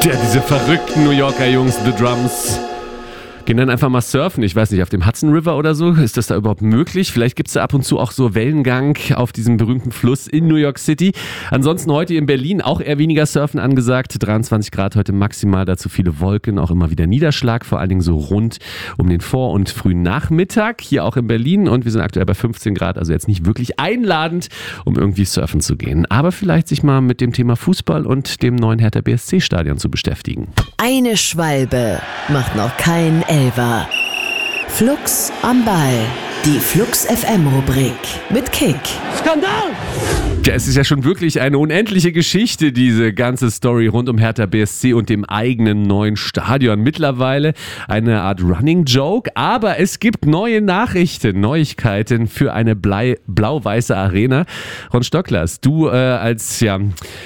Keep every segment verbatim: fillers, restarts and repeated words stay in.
Ja, diese verrückten New Yorker Jungs, The Drums, gehen dann einfach mal surfen. Ich weiß nicht, auf dem Hudson River oder so. Ist das da überhaupt möglich? Vielleicht gibt es da ab und zu auch so Wellengang auf diesem berühmten Fluss in New York City. Ansonsten heute in Berlin auch eher weniger Surfen angesagt. dreiundzwanzig Grad heute maximal, dazu viele Wolken, auch immer wieder Niederschlag. Vor allen Dingen so rund um den Vor- und frühen Nachmittag. Hier auch in Berlin. Und wir sind aktuell bei fünfzehn Grad. Also jetzt nicht wirklich einladend, um irgendwie surfen zu gehen. Aber vielleicht sich mal mit dem Thema Fußball und dem neuen Hertha B S C-Stadion zu beschäftigen. Eine Schwalbe macht noch keinen Elfer. Flux am Ball. Die Flux F M-Rubrik mit Kick. Skandal! Ja, es ist ja schon wirklich eine unendliche Geschichte, diese ganze Story rund um Hertha B S C und dem eigenen neuen Stadion. Mittlerweile eine Art Running Joke, aber es gibt neue Nachrichten, Neuigkeiten für eine Blei- blau-weiße Arena. Ron Stocklers, du äh, als ja,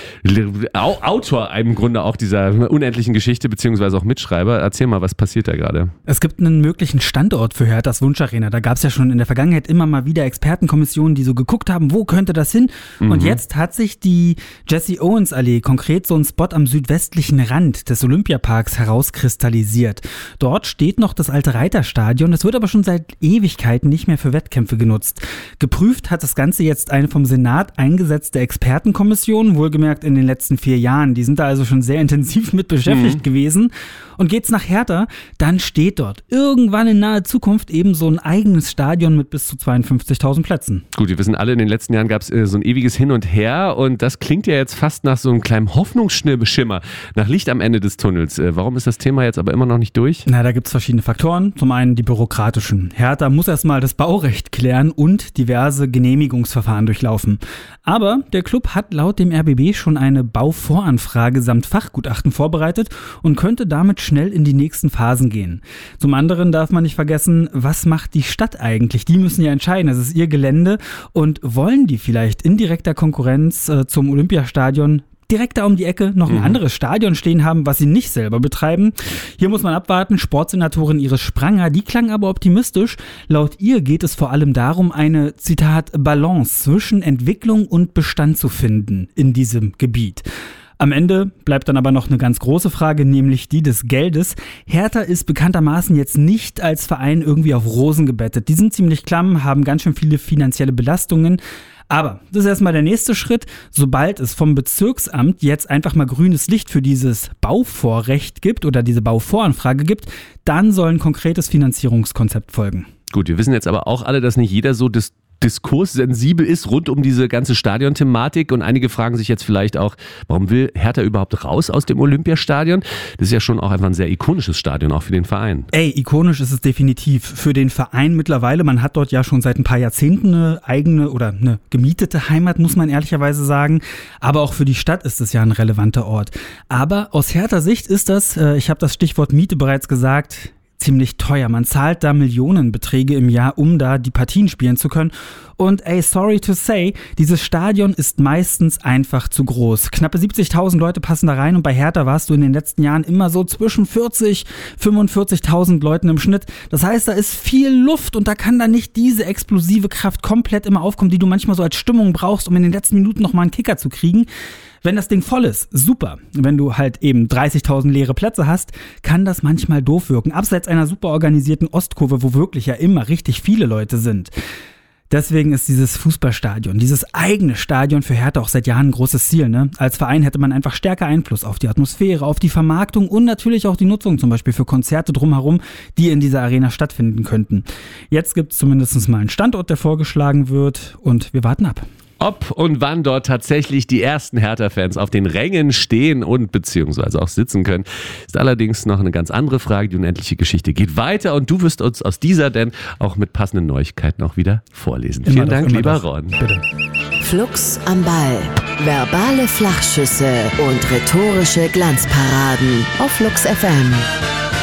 Au- Autor im Grunde auch dieser unendlichen Geschichte, beziehungsweise auch Mitschreiber, erzähl mal, was passiert da gerade? Es gibt einen möglichen Standort für Herthas Wunscharena. Da gab es ja schon in der Vergangenheit immer mal wieder Expertenkommissionen, die so geguckt haben, wo könnte das hin? Mhm. Und jetzt hat sich die Jesse Owens Allee, konkret so ein Spot am südwestlichen Rand des Olympiaparks, herauskristallisiert. Dort steht noch das alte Reiterstadion, das wird aber schon seit Ewigkeiten nicht mehr für Wettkämpfe genutzt. Geprüft hat das Ganze jetzt eine vom Senat eingesetzte Expertenkommission, wohlgemerkt in den letzten vier Jahren. Die sind da also schon sehr intensiv mit beschäftigt mhm. gewesen. Und geht's nach Hertha, dann steht dort irgendwann in naher Zukunft eben so ein eigenes Stadion mit bis zu zweiundfünfzigtausend Plätzen. Gut, wir wissen alle, in den letzten Jahren gab es äh, so ein ewiges Hin und Her und das klingt ja jetzt fast nach so einem kleinen Hoffnungsschimmer, nach Licht am Ende des Tunnels. Äh, warum ist das Thema jetzt aber immer noch nicht durch? Na, da gibt's verschiedene Faktoren. Zum einen die bürokratischen. Hertha muss erstmal das Baurecht klären und diverse Genehmigungsverfahren durchlaufen. Aber der Club hat laut dem R B B schon eine Bauvoranfrage samt Fachgutachten vorbereitet und könnte damit schnell in die nächsten Phasen gehen. Zum anderen darf man nicht vergessen, was macht die Stadt eigentlich? Die müssen ja entscheiden, es ist ihr Gelände und wollen die vielleicht in direkter Konkurrenz äh, zum Olympiastadion direkt da um die Ecke noch ein mhm. anderes Stadion stehen haben, was sie nicht selber betreiben. Hier muss man abwarten. Sportsenatorin Iris Spranger, die klang aber optimistisch. Laut ihr geht es vor allem darum, eine, Zitat, Balance zwischen Entwicklung und Bestand zu finden in diesem Gebiet. Am Ende bleibt dann aber noch eine ganz große Frage, nämlich die des Geldes. Hertha ist bekanntermaßen jetzt nicht als Verein irgendwie auf Rosen gebettet. Die sind ziemlich klamm, haben ganz schön viele finanzielle Belastungen. Aber das ist erstmal der nächste Schritt. Sobald es vom Bezirksamt jetzt einfach mal grünes Licht für dieses Bauvorrecht gibt oder diese Bauvoranfrage gibt, dann soll ein konkretes Finanzierungskonzept folgen. Gut, wir wissen jetzt aber auch alle, dass nicht jeder so das diskurssensibel ist rund um diese ganze Stadionthematik und einige fragen sich jetzt vielleicht auch, warum will Hertha überhaupt raus aus dem Olympiastadion? Das ist ja schon auch einfach ein sehr ikonisches Stadion, auch für den Verein. Ey, ikonisch ist es definitiv für den Verein mittlerweile. Man hat dort ja schon seit ein paar Jahrzehnten eine eigene oder eine gemietete Heimat, muss man ehrlicherweise sagen. Aber auch für die Stadt ist es ja ein relevanter Ort. Aber aus Hertha Sicht ist das, ich habe das Stichwort Miete bereits gesagt, ziemlich teuer. Man zahlt da Millionenbeträge im Jahr, um da die Partien spielen zu können. Und ey, sorry to say, dieses Stadion ist meistens einfach zu groß. Knappe siebzigtausend Leute passen da rein und bei Hertha warst du in den letzten Jahren immer so zwischen vierzig, fünfundvierzigtausend Leuten im Schnitt. Das heißt, da ist viel Luft und da kann dann nicht diese explosive Kraft komplett immer aufkommen, die du manchmal so als Stimmung brauchst, um in den letzten Minuten nochmal einen Kicker zu kriegen. Wenn das Ding voll ist, super. Wenn du halt eben dreißigtausend leere Plätze hast, kann das manchmal doof wirken. Abseits einer super organisierten Ostkurve, wo wirklich ja immer richtig viele Leute sind. Deswegen ist dieses Fußballstadion, dieses eigene Stadion für Hertha auch seit Jahren ein großes Ziel. Ne? Als Verein hätte man einfach stärker Einfluss auf die Atmosphäre, auf die Vermarktung und natürlich auch die Nutzung zum Beispiel für Konzerte drumherum, die in dieser Arena stattfinden könnten. Jetzt gibt es zumindest mal einen Standort, der vorgeschlagen wird und wir warten ab. Ob und wann dort tatsächlich die ersten Hertha-Fans auf den Rängen stehen und beziehungsweise auch sitzen können, ist allerdings noch eine ganz andere Frage. Die unendliche Geschichte geht weiter und du wirst uns aus dieser denn auch mit passenden Neuigkeiten auch wieder vorlesen. Immer Vielen doch, Dank, lieber doch. Ron. Bitte. Flux am Ball. Verbale Flachschüsse und rhetorische Glanzparaden auf Flux F M.